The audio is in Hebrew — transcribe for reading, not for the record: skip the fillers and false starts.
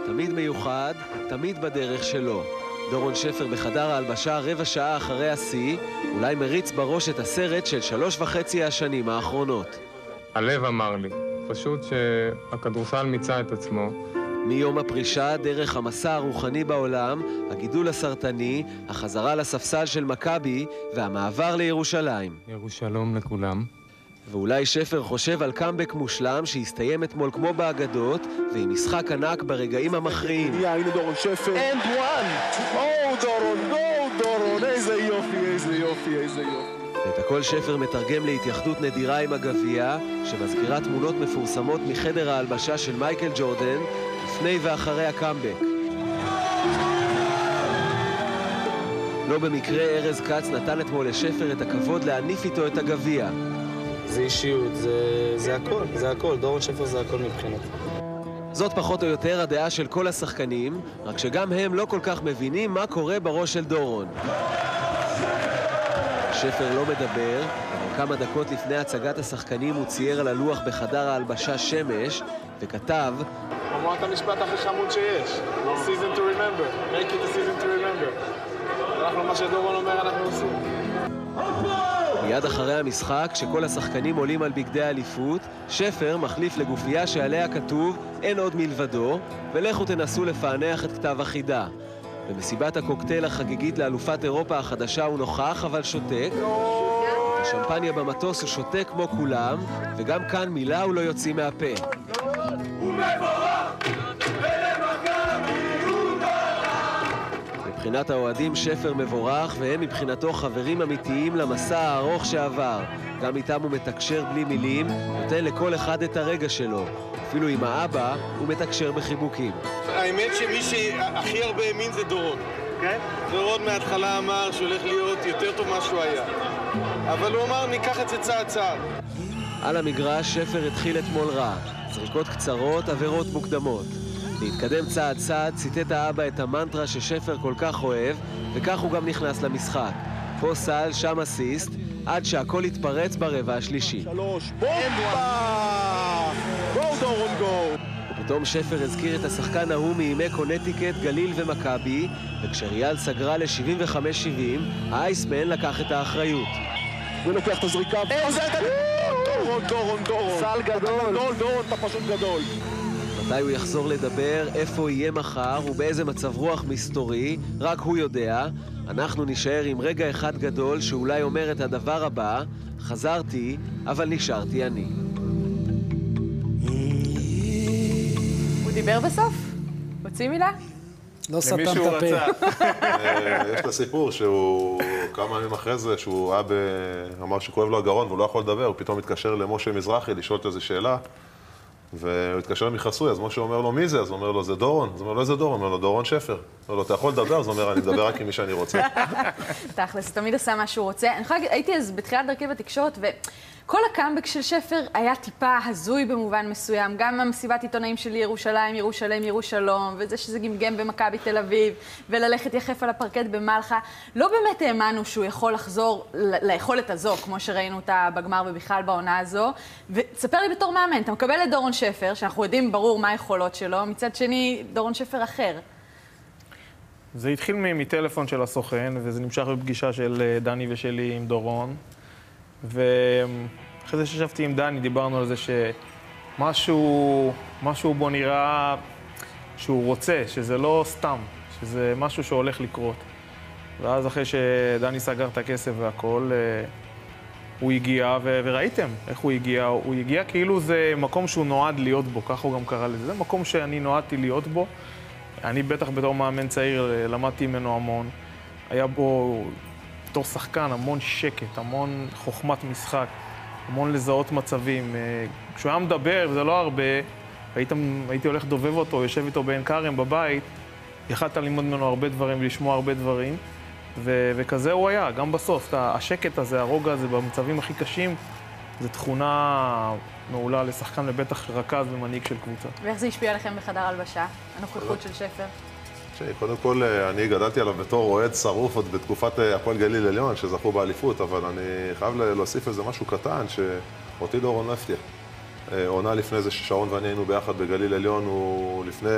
תמיד מיוחד, תמיד בדרך שלו. דורון שפר בחדר ההלבשה רבע שעה אחרי השיא, אולי מריץ בראש את הסרט של 3.5 השנים האחרונות. הלב אמר לי, פשוט שהכדורסל מיצה את עצמו. מיום הפרישה, דרך המסע הרוחני בעולם, הגידול הסרטני, החזרה לספסל של מכבי והמעבר לירושלים. ירושלום לכולם. ואולי שפר חושב על קאמבק מושלם שהסתיים אתמול כמו באגדות, ועם משחק ענק ברגעים המכריעים. הנה דורון שפר. And one! דורון, איזה יופי, איזה יופי, איזה יופי. ואת הכל שפר מתרגם להתייחדות נדירה עם הגביע, שמזכירה תמונות מפורסמות מחדר ההלבשה של מייקל ג'ורדן, לפני ואחרי הקאמבק. לא במקרה ארז קץ נתן אתמול לשפר את הכבוד להניף איתו את הגביע. זה אישיות, זה הכל, דורון שפר זה הכל מבחינת. זאת פחות או יותר הדעה של כל השחקנים, רק שגם הם לא כל כך מבינים מה קורה בראש של דורון. שפר לא מדבר, אבל כמה דקות לפני הצגת השחקנים הוא צייר על הלוח בחדר ההלבשה שמש, וכתב: אמר את המשפט הכי חמוד שיש, season to remember, make it a season to remember. אנחנו מה שדורון אומר אנחנו עושים. מיד אחרי המשחק, כשכל השחקנים עולים על בגדי האליפות, שפר מחליף לגופייה שעליה כתוב אין עוד מלבדו, ולכו תנסו לפענח את כתב החידה. במסיבת הקוקטייל החגיגית לאלופת אירופה החדשה הוא נוכח אבל שותק. בשמפניה במטוס הוא שותק כמו כולם, וגם כאן מילה הוא לא יוציא מהפה. מבחינת האוהדים שפר מבורך, והם מבחינתו חברים אמיתיים למסע הארוך שעבר. גם איתם הוא מתקשר בלי מילים, נותן לכל אחד את הרגע שלו. אפילו עם האבא הוא מתקשר בחיבוקים. האמת שמי שהכי הרבה האמין זה דורון. כן? דורון מההתחלה אמר שהולך להיות יותר טוב מה שהוא היה. אבל הוא אמר ניקח את זה צעד צעד. על המגרש שפר התחיל אתמול רע. זריקות קצרות, עבירות מוקדמות. להתקדם צעד צעד, ציטט האבא את המנטרה ששפר כל כך אוהב, וכך הוא גם נכנס למשחק. פה סל, שם אסיסט, עד שהכל התפרץ ברבע השלישי. 3, בומבה! גו דורון גו! ופתאום שפר הזכיר את השחקן ההוא מימי קונטיקט, גליל ומכבי, וכשריאל סגרה ל-75-70, האייסמן לקח את האחריות. הוא לוקח את הזריקה. דורון. סל גדול. דורון, אתה פשוט גדול. מתי הוא יחזור לדבר, איפה יהיה מחר ובאיזה מצב רוח מסתורי, רק הוא יודע. אנחנו נשאר עם רגע אחד גדול שאולי אומר את הדבר הבא: חזרתי, אבל נשארתי אני. הוא דיבר בסוף? הוציא מילה? לא סתם את הפה. יש לה סיפור שהוא כמה ימים אחרי זה, שהוא אמר שכואב לו הגרון והוא לא יכול לדבר, הוא פתאום התקשר למשה מזרחי לשאול את איזו שאלה, והוא התקשר מחסוי, אז משה אומר לו, מי זה? אז הוא אומר לו, זה דורון. אז הוא אומר לו, איזה דורון? הוא אומר לו, דורון שפר. הוא אומר לו, אתה יכול לדבר? אז הוא אומר, אני מדבר רק עם מי שאני רוצה. תכלס, הוא תמיד עשה מה שהוא רוצה. אני יכולה להגיד, הייתי אז בתחילת דרכי בתקשורת, וכל הקאמבק של שפר היה טיפה הזוי במובן מסוים. גם המסיבת עיתונאים של ירושלום, וזה שזה גמגם במכבי תל אביב, וללכת יחף על הפרקט במלחה. לא באמת האמנו שהוא יכול לחזור ליכולת הזו, כמו שראינו אותה בגמר ובכלל בעונה הזו. ותספר לי בתור מאמן, אתה מקבל את דורון שפר, שאנחנו יודעים ברור מה היכולות שלו, מצד שני, דורון שפר אחר. זה התחיל מטלפון של הסוכן, וזה נמשך בפגישה של דני ושלי עם דורון. ואחרי זה שישבתי עם דני, דיברנו על זה שמשהו בו נראה שהוא רוצה, שזה לא סתם, שזה משהו שהולך לקרות. ואז אחרי שדני סגר את הכסף והכל, הוא הגיע, וראיתם איך הוא הגיע. הוא הגיע כאילו זה מקום שהוא נועד להיות בו, ככה הוא גם קרא לזה. זה מקום שאני נועדתי להיות בו. אני בטח בתור מאמן צעיר למדתי ממנו המון. היה בו בתור שחקן המון שקט, המון חוכמת משחק, המון לזהות מצבים. כשהוא היה מדבר, וזה לא הרבה, הייתי הולך דובב אותו, יושב איתו בעין כרם בבית, יכלת ללמוד ממנו הרבה דברים ולשמוע הרבה דברים, וכזה הוא היה, גם בסוף. השקט הזה, הרוגע הזה, במצבים הכי קשים, זו תכונה מעולה לשחקן לבטח רכז ומנהיג של קבוצה. ואיך זה השפיע עליכם בחדר הלבשה, הנוכחות של שפר? קודם כל, אני גדלתי עליו בתור אוהד שרוף עוד בתקופת הפועל גליל עליון, שזכו באליפות, אבל אני חייב להוסיף איזה משהו קטן, שאותי דורון לא הפתיע. עונה לפני זה ששרון ואני היינו ביחד בגליל עליון, הוא לפני